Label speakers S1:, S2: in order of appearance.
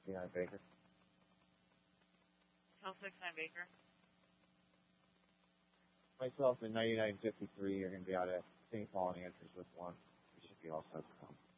S1: 69 Baker.
S2: 1269 Baker.
S1: Myself and 9953 are going to be out at St. Paul and answers with 1. We should be all set to come.